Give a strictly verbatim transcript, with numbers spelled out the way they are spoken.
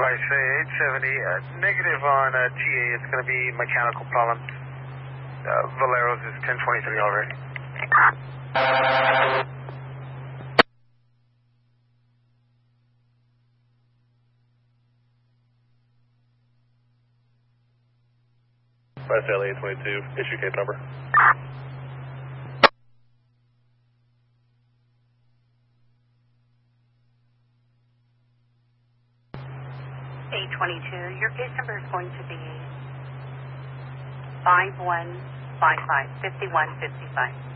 say eight seventy, uh, negative on uh, T A. It's going to be mechanical problems. Uh, Valero's is ten twenty-three already. five L eight twenty-two, issue case number. eight twenty-two, your case number is going to be five one five five, fifty-one fifty-five.